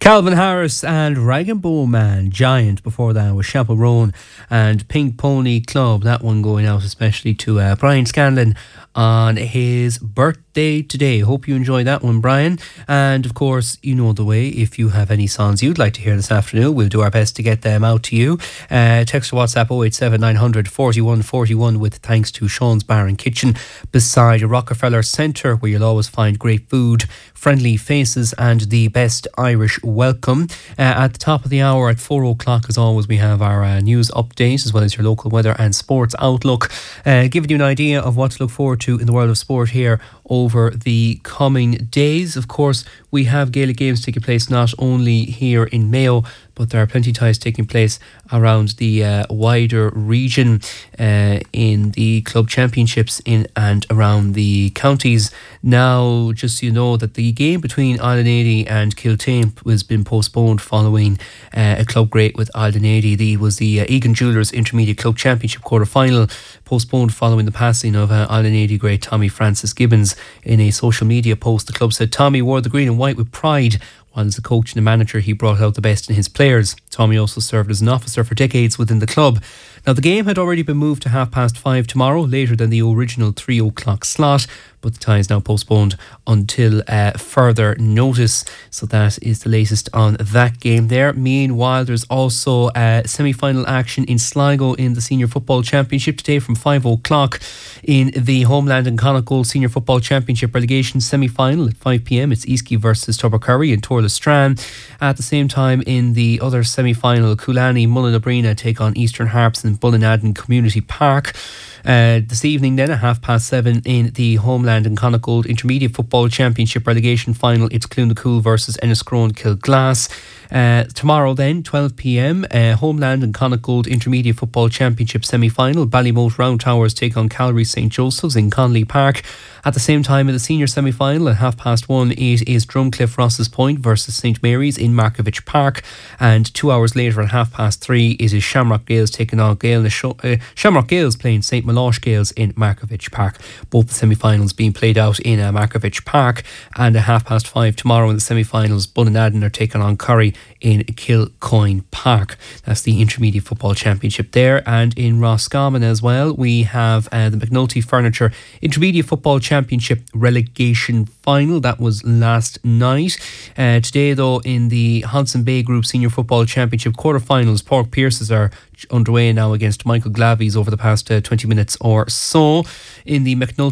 Calvin Harris and Rag and Bone Man, Giant. Before that was Chaperone and Pink Pony Club. That one going out especially to Brian Scanlon on his birthday today. Hope you enjoy that one, Brian. And of course, you know the way. If you have any songs you'd like to hear this afternoon, we'll do our best to get them out to you. Text or WhatsApp 087 900 41 41 with thanks to Sean's Bar and Kitchen beside Rockefeller Centre, where you'll always find great food, friendly faces and the best Irish welcome. At the top of the hour at 4 o'clock, as always, we have our news update as well as your local weather and sports outlook, giving you an idea of what to look forward to in the world of sport here over the coming days. Of course, we have Gaelic games taking place not only here in Mayo, but there are plenty of ties taking place around the wider region in the club championships in and around the counties. Now, just so you know that the game between Aldenady and Kiltane has been postponed following a club great with Aldenady. It was the Egan Jewellers Intermediate Club Championship quarter-final, postponed following the passing of Aldenady great Tommy Francis Gibbons. In a social media post, the club said Tommy wore the green and white with pride. While as a coach and a manager, he brought out the best in his players. Tommy also served as an officer for decades within the club. Now, the game had already been moved to 5:30 tomorrow, later than the original 3 o'clock slot, but the tie is now postponed until further notice. So that is the latest on that game there. Meanwhile, there's also semi-final action in Sligo in the Senior Football Championship today from 5 o'clock. In the Homeland and Connacht Senior Football Championship relegation semi-final at 5 p.m, it's Easky versus Tubbercurry in Torlestran. At the same time, in the other semi-final, Coolani Mullinabrina take on Eastern Harps in Bullinadden Community Park. This evening then at 7:30 in the Homeland and Connacht Intermediate Football Championship relegation final, it's Cloonacool versus Enniscrone Kilglass. Tomorrow then 12 p.m, Homeland and Connacht Intermediate Football Championship semi-final, Ballymote Round Towers take on Calgary St. Joseph's in Conley Park. At the same time, in the senior semi-final at 1:30, it is Drumcliff Rosses Point versus St. Mary's in Markovich Park. And 2 hours later at 3:30, it is Shamrock Gales taking on Shamrock Gales playing St. Malosh Gales in Markovich Park. Both the semi-finals being played out in Markovich Park. And at 5:30 tomorrow in the semi-finals, Bullinadden are taking on Curry in Kilcoyne Park. That's the Intermediate Football Championship there. And in Roscommon as well, we have the McNulty Furniture Intermediate Football Championship relegation final. That was last night. Today, though, in the Hodson Bay Group Senior Football Championship quarterfinals, Pork Pierces are underway now against Michael Glavies over the past 20 minutes or so. In the McNulty